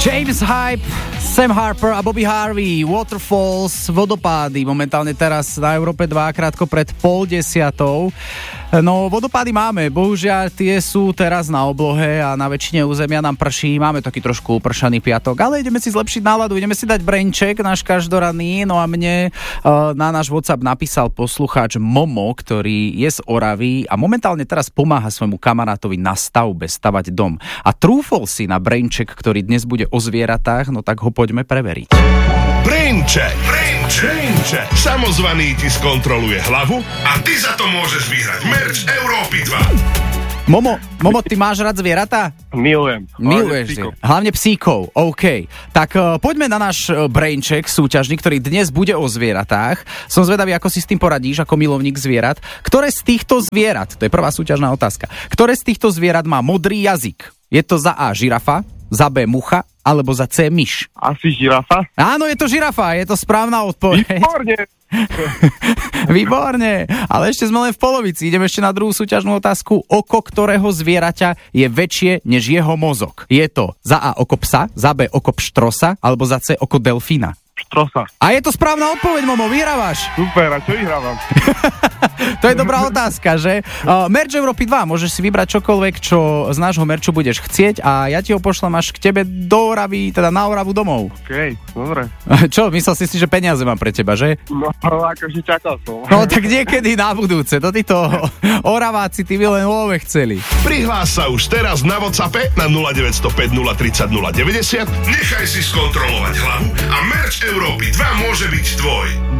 James Hype, Sam Harper a Bobby Harvey, Waterfalls, vodopády, momentálne teraz na Európe 2, krátko pred 9:30. No, vodopády máme, bohužiaľ tie sú teraz na oblohe a na väčšine územia nám prší, máme taký trošku upršaný piatok, ale ideme si zlepšiť náladu, ideme si dať braincheck, náš každoranný, no a mne na náš WhatsApp napísal poslucháč Momo, ktorý je z Oravy a momentálne teraz pomáha svojmu kamarátovi na stavbe stavať dom. A trúfol si na braincheck, ktorý dnes bude o zvieratách, no tak ho poďme preveriť. Braincheck. Samozvaný ti skontroluje hlavu a ty za to môžeš vyhrať merch Európy 2. Momo, ty máš rád zvieratá? Milujem. Miluješ hlavne psíkov, OK. Tak poďme na náš braincheck súťažný, ktorý dnes bude o zvieratách. Som zvedavý, ako si s tým poradíš ako milovník zvierat. Ktoré z týchto zvierat, to je prvá súťažná otázka, ktoré z týchto zvierat má modrý jazyk? Je to za A žirafa, za B mucha, alebo za C myš? Asi žirafa? Áno, je to žirafa, je to správna odpoveď. Výborne. Výborne, ale ešte sme len v polovici. Ideme ešte na druhú súťažnú otázku. Oko ktorého zvieraťa je väčšie než jeho mozog? Je to za A oko psa, za B oko pštrosa, alebo za C oko delfína? Pštrosa. A je to správna odpoveď, Momo, vyhrávaš. Super, a čo vyhrávam? To je dobrá otázka, že? Merch Európy 2, môžeš si vybrať čokoľvek, čo z nášho merču budeš chcieť a ja ti ho pošlem až k tebe do Oravy, teda na Oravu domov. OK, dobre. Čo, myslel si, že peniaze mám pre teba, že? No, akože čakal som. No, tak niekedy na budúce, to títo Oraváci, tí by len love chceli. Prihlás sa už teraz na WhatsAppe na 0905 030 090. Nechaj si skontrolovať hlavu a merch Európy 2 môže byť tvoj.